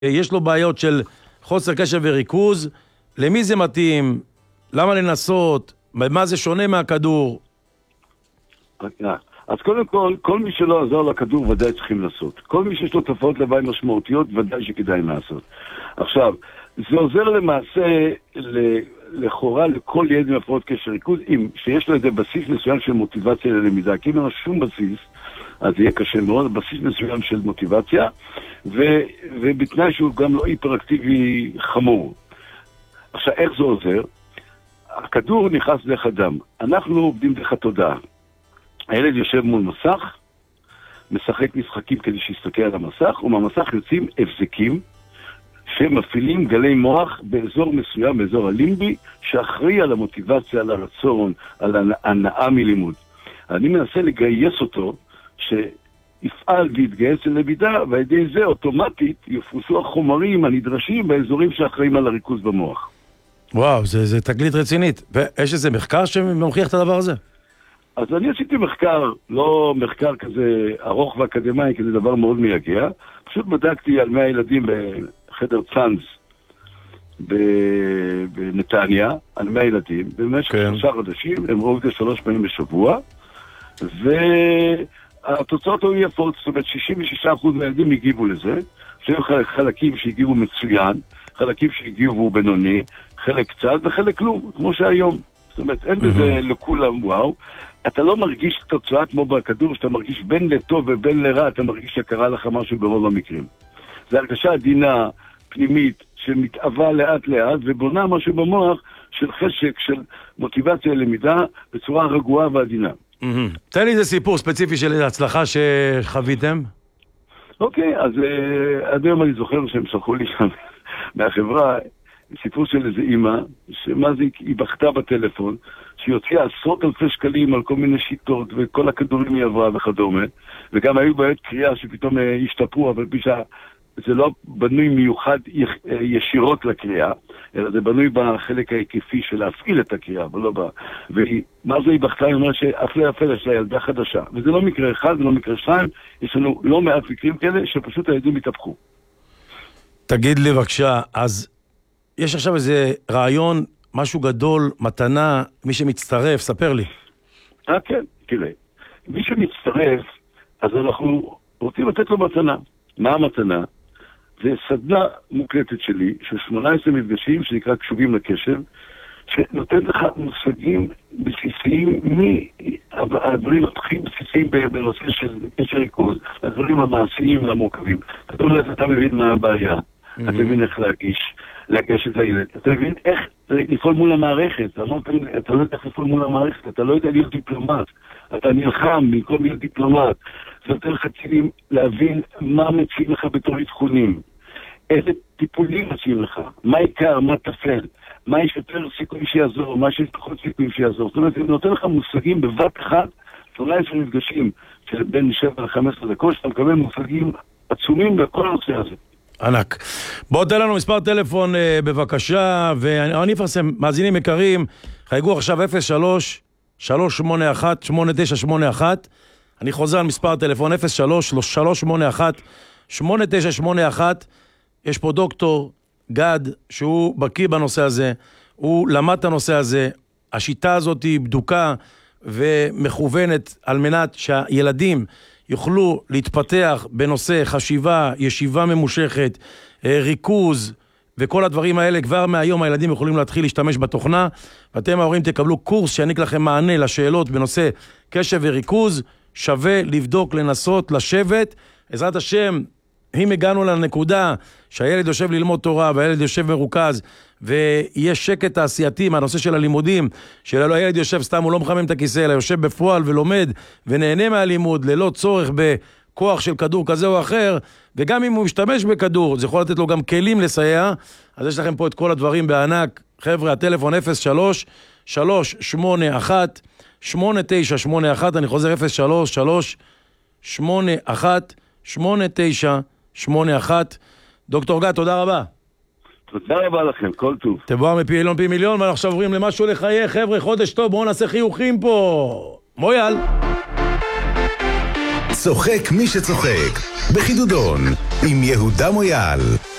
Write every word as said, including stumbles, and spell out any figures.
יש לו בעיות של חוסר קשב וריכוז, למי זה מתאים? למה לנסות? מה זה שונה מהכדור? אז קודם כל, כל מי שלא עזר לכדור ודאי צריכים לעשות. כל מי שיש לו תופעות לוואי משמעותיות ודאי שכדאי לעשות. עכשיו, זה עוזר למעשה לכאורה לכל ילד עם הפרעות קשב וריכוז, אם שיש לו איזה בסיס מסוים של מוטיבציה ללמידה, כי אם אין לו שום בסיס, אז יהיה קשה מאוד, בסיס מסוים של מוטיבציה, ו, ובתנאי שהוא גם לא היפראקטיבי חמור. עכשיו, איך זה עוזר? הכדור נכנס דרך הדם. אנחנו עובדים דרך התודעה. הילד יושב מול מסך, משחק משחקים כדי שיסתכל על המסך, ומהמסך יוצאים הבזקים שמפעילים גלי מוח באזור מסוים, באזור הלימבי, שאחראי על המוטיבציה, על הרצון, על הנאה מלימוד. אני מנסה לגייס אותו, שיפעל ויתגייס ללמידה, ועל ידי זה אוטומטית יפרוסו החומרים הנדרשים באזורים שאחראים על הריכוז במוח. וואו, זה, זה תגלית רצינית. ויש איזה מחקר שמוכיח את הדבר הזה? אז אני עשיתי מחקר, לא מחקר כזה ארוך ואקדמי, כי זה דבר מאוד מייגע. פשוט בדקתי על מאה ילדים בחדר צאנז בנתניה, על מאה ילדים, במשך כן. שלושה חודשים, הם ראו את זה שלוש פעמים בשבוע, והתוצאות היו יפות, זאת אומרת שישים ושישה אחוז מהילדים הגיבו לזה, שהיו חלקים שהגיבו מצוין, חלקים שהגיבו בינוני, חלק קצת וחלק לא, כמו שהיום. זאת אומרת, אין בזה לכולם וואו. אתה לא מרגיש תוצאה כמו בכדור, שאתה מרגיש בין לטוב ובין לרע, אתה מרגיש שקרה לך משהו ברוב המקרים. זו הרגשה עדינה, פנימית, שמתאווה לאט לאט, ובונה משהו במוח של חשק, של מוטיבציה ללמידה, בצורה רגועה ועדינה. תן לי איזה סיפור ספציפי של הצלחה שחוויתם. אוקיי, אז עד היום אני זוכר שהם שלחו לי שם מהחברה, סיפור של איזה אימא, שמה זה, היא בכתה בטלפון, שהיא הוציאה עשרות אלפי שקלים על כל מיני שיטות, וכל הכדורים היא עברה וכדומה, וגם היו בעיות קריאה שפתאום השתפרו, אבל בישה, זה לא בנוי מיוחד ישירות לקריאה, אלא זה בנוי בחלק ההיקפי של להפעיל את הקריאה, אבל לא ב... ומה זה היא בכתה, היא אומרת שאפלה יפה יש לה ילדה חדשה, וזה לא מקרה אחד, זה לא מקרה שתיים, יש לנו לא מעט מקרים כאלה שפשוט הילדים התהפכו. תגיד לי בבקשה, אז יש עכשיו איזה רעיון, משהו גדול, מתנה, מי שמצטרף, ספר לי. אה, כן, תראה. מי שמצטרף, אז אנחנו רוצים לתת לו מתנה. מה המתנה? זה סדנה מוקלטת שלי, של שמונה עשרה מפגשים, שנקרא קשובים לקשב, שנותן לך מושגים בסיסיים, מהדברים הכי בסיסיים בנושא של קשר ריכוז, הדברים המעשיים והמורכבים. אתה אומר, אתה מבין מה הבעיה. אתה מבין איך להגיש, להגיש את הילד. אתה מבין איך לפעול מול המערכת. אתה לא יודע איך לפעול מול המערכת. אתה לא יודע להיות דיפלומט. אתה נלחם במקום להיות דיפלומט. זה יותר חצילים להבין מה מציעים לך בתור עדכונים. איזה טיפולים מציעים לך. מה עיקר, מה תפל. מה יש יותר סיכויים שיעזור, מה שיש פחות סיכויים שיעזור. זאת אומרת, זה נותן לך מושגים בבת אחת, שמונה עשרה מפגשים של בין שבע ל-חמש עשרה דקות, שאתה מקבל מושגים עצומים בכל הנושא הזה. ענק. בואו תן לנו מספר טלפון אה, בבקשה, ואני אפרסם, מאזינים יקרים, חייגו עכשיו אפס שלוש שלוש שמונה אחת שמונה תשע שמונה אחת, אני חוזר על מספר טלפון אפס שלוש שלוש שמונה אחת שמונה תשע שמונה אחת, יש פה דוקטור גד, שהוא בקיא בנושא הזה, הוא למד את הנושא הזה, השיטה הזאת היא בדוקה ומכוונת על מנת שהילדים יוכלו להתפתח בנושא חשיבה, ישיבה ממושכת, ריכוז, וכל הדברים האלה כבר מהיום הילדים יכולים להתחיל להשתמש בתוכנה, ואתם ההורים תקבלו קורס שיעניק לכם מענה לשאלות בנושא קשב וריכוז, שווה לבדוק, לנסות, לשבת, בעזרת השם, אם הגענו לנקודה שהילד יושב ללמוד תורה והילד יושב מרוכז ויש שקט תעשייתי מהנושא של הלימודים, שלא הילד יושב סתם, הוא לא מחמם את הכיסא, אלא יושב בפועל ולומד ונהנה מהלימוד ללא צורך בכוח של כדור כזה או אחר, וגם אם הוא משתמש בכדור, זה יכול לתת לו גם כלים לסייע. אז יש לכם פה את כל הדברים בענק. חבר'ה, הטלפון אפס שלוש שלוש שמונה אחת שמונה תשע שמונה אחת, אני חוזר אפס שלוש שלוש שמונה אחת שמונה תשע שמונה אחת. דוקטור גד, תודה רבה. תודה רבה לכם, כל טוב. תבוא מפי אילון פי מיליון, ואנחנו עכשיו עוברים למשהו לחיי. חבר'ה, חודש טוב, בואו נעשה חיוכים פה. מויאל. צוחק מי שצוחק, בחידודון, עם יהודה מויאל.